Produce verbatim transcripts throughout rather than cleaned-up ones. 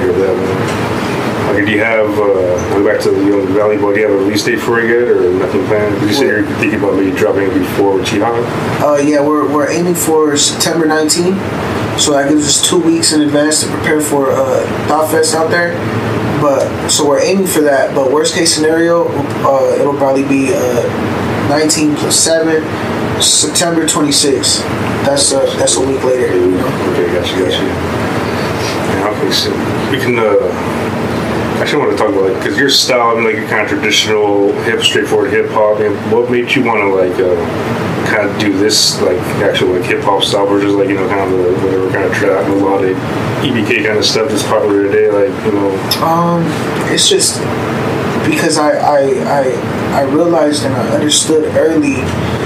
hear that, man. Like, do you have, uh, going back to the Young Valley Boy, do you have a release date for it yet, or nothing planned? Did you say you're thinking about maybe dropping it before Chiha? Uh, yeah, we're, we're aiming for September nineteenth, so that gives us two weeks in advance to prepare for uh, Thought Fest out there. But, so we're aiming for that, but worst case scenario, uh, it'll probably be uh, nineteen plus seven, September twenty-sixth. That's uh, that's a week later. You know? Okay, got you, got you. Yeah, okay, so we can, uh, actually I want to talk about, like, because your style, I mean, like, you're kind of traditional, hip, straightforward hip-hop, and what made you want to, like, uh, kind of do this, like, actual, like, hip-hop style versus, like, you know, kind of the, whatever kind of trap, melodic, E B K kind of stuff that's popular today, like, you know? Um, it's just because I, I, I, I realized and I understood early,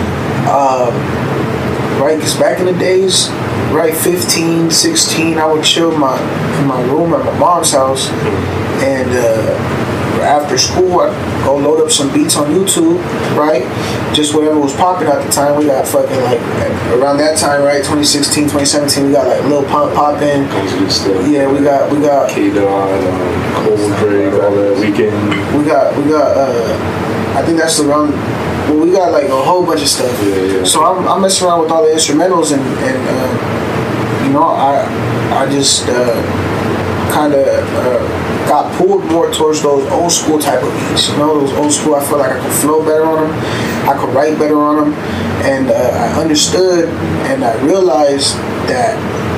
um, right, because back in the days, right, fifteen, sixteen, I would chill my, in my room at my mom's house, and uh, after school, I'd go load up some beats on YouTube, right, just whatever was popping at the time. We got fucking, like, around that time, right, twenty sixteen, twenty seventeen, we got, like, Lil Pump popping. Yeah, we got, we got... K-Dot, um, Cole Drake, all that Weekend. We got, we got, uh, I think that's around... Well, we got, like, a whole bunch of stuff. Yeah, yeah. So I'm, I'm messing around with all the instrumentals, and, and uh, you know, I I just uh, kind of uh, got pulled more towards those old school type of beats. You know, those old school, I feel like I could flow better on them. I could write better on them. And uh, I understood and I realized that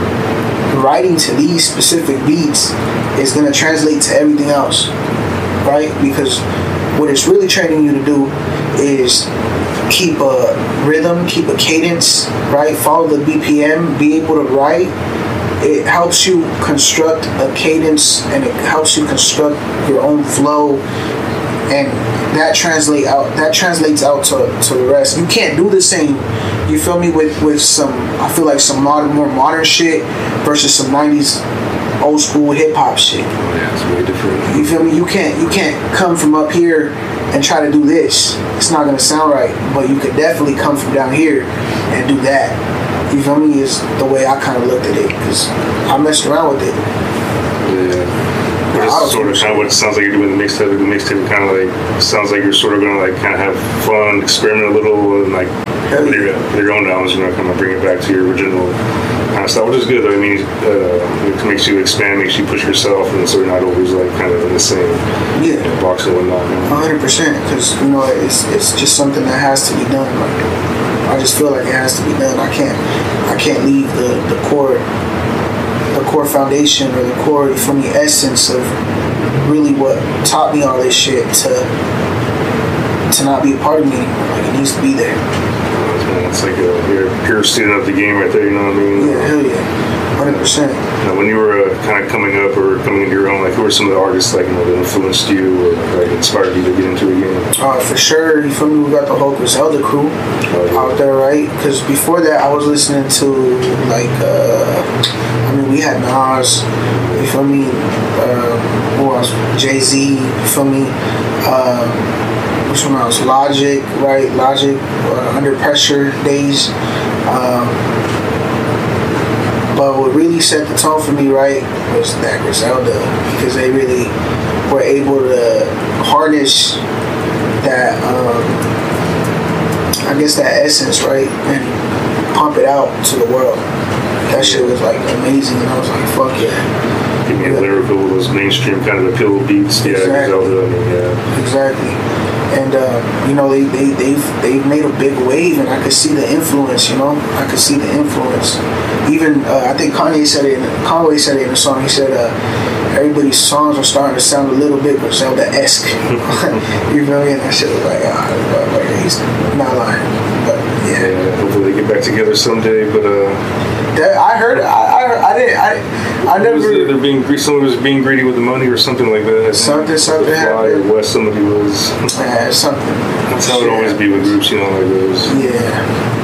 writing to these specific beats is going to translate to everything else, right? Because what it's really training you to do is keep a rhythm, keep a cadence, right? Follow the B P M, be able to write. It helps you construct a cadence, and it helps you construct your own flow, and that translate out. That translates out to, to the rest. You can't do the same. You feel me? With with some, I feel like some modern, more modern shit versus some nineties old school hip hop shit. Oh yeah, it's way different. You feel me? You can't you can't come from up here and try to do this. It's not gonna sound right. But you could definitely come from down here and do that. You feel me? Is the way I kind of looked at it, because I messed around with it. Yeah. But it's sort of kind of what it sounds like you're doing the mixtape. The mixtape kind of like sounds like you're sort of gonna like kind of have fun, experiment a little, and like with your, with your own albums, you're not gonna bring it back to your original kind of style, which is good. I mean, uh, it makes you expand, makes you push yourself, and so you're not always like kind of in the same yeah. you know, box and whatnot. one hundred percent, because you know it's it's just something that has to be done. Like, I just feel like it has to be done. I can't I can't leave the the core the core foundation or the core, for me, essence of really what taught me all this shit to to not be a part of me anymore. Like, it needs to be there. It's like a, you're a pure student of the game right there, you know what I mean? Yeah, hell yeah. one hundred percent. Now, when you were uh, kind of coming up or coming into your own, like, who were some of the artists, like, you know, that influenced you or, like, inspired you to get into the game? Uh, for sure, you feel me? We got the whole Griselda crew oh, yeah. out there, right? Because before that, I was listening to, like, uh, I mean, we had Nas, you feel me? Uh, who else? Jay-Z, you feel me? Uh, which one else? Logic, right? Logic, uh, Under Pressure days. Um, but what really set the tone for me, right, was that Griselda, because they really were able to harness that, um, I guess that essence, right, and pump it out to the world. That shit was like amazing, and I was like, fuck yeah. Give me a lyrical, those mainstream kind of appeal beats. Yeah, exactly. Griselda, I mean, yeah. Exactly. And, uh, you know, they, they, they've, they've made a big wave, and I could see the influence, you know? I could see the influence. Even, uh, I think Kanye said it, in, Conway said it in the song, he said, uh, everybody's songs are starting to sound a little bit Griselda-esque. You feel me? And that shit was like, ah, like, he's not lying. But, yeah. yeah. Hopefully they get back together someday, but, uh... That, I heard it. I, I, I didn't, I, I never... Was it, they're being, someone was being greedy with the money or something like that. Something, something happened. West, somebody was... Yeah, something. That's how it always be with groups, you know, like those. Yeah.